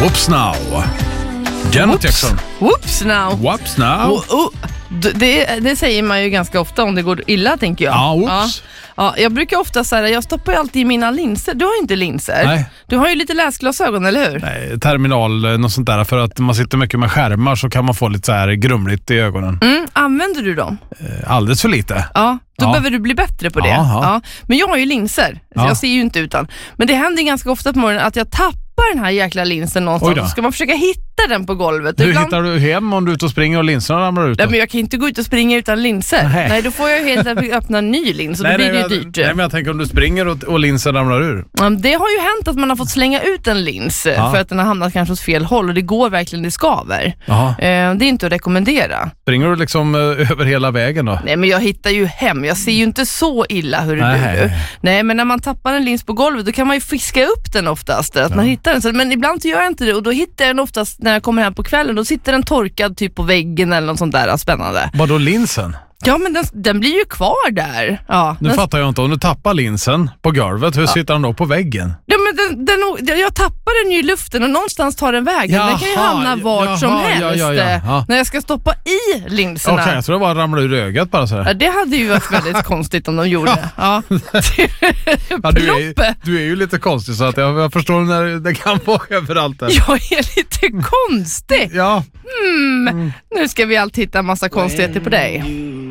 Whoops now. Janet Jackson. Whoops now. Whoops now. Det säger man ju ganska ofta om det går illa, tänker jag. Ja, whoops. Ja, jag brukar ofta säga, jag stoppar ju alltid i mina linser. Du har ju inte linser. Nej. Du har ju lite läsglasögon, eller hur? Nej, terminal, något sånt där. För att man sitter mycket med skärmar så kan man få lite så här grumligt i ögonen. Använder du dem? Alldeles för lite. Ja, då behöver du bli bättre på det. Ja. Men jag har ju linser, så jag ser ju inte utan. Men det händer ganska ofta på morgonen att jag tappar den här jäkla linsen någonstans. Så ska man försöka hitta den på golvet. Hur hittar du hem om du är ute och springer och linserna ramlar ut? Nej, men jag kan inte gå ut och springa utan linser. Nej, då får jag helt öppna en ny lins och då blir det ju dyrt. Nej, men jag tänker om du springer och linsen ramlar ur. Det har ju hänt att man har fått slänga ut en lins för att den har hamnat kanske åt fel håll och det går verkligen, det skaver. Det är inte att rekommendera. Springer du liksom över hela vägen då? Nej, men jag hittar ju hem. Jag ser ju inte så illa hur det blir. Nej, men när man tappar en lins på golvet då kan man ju fiska upp den oftast. Att man hittar den. Men ibland så gör jag inte det och då hittar jag den oftast när jag kommer hem på kvällen. Då sitter den torkad typ på väggen eller något sånt där spännande. Vadå linsen? Ja, men den blir ju kvar där. Ja, nu fattar jag inte. Om du tappar linsen på golvet, hur sitter den då på väggen? Ja, men jag tappar den ju i luften och någonstans tar den vägen. Den kan ju hamna vart som helst. När jag ska stoppa i linserna. Okej, jag tror det bara ramlar ur ögat bara så här. Ja, det hade ju varit väldigt konstigt om de gjorde. Ja. Du är ju lite konstig så att jag förstår när det kan vara överallt där. Jag är lite konstig. Ja. Nu ska vi alltid hitta en massa konstigheter på dig.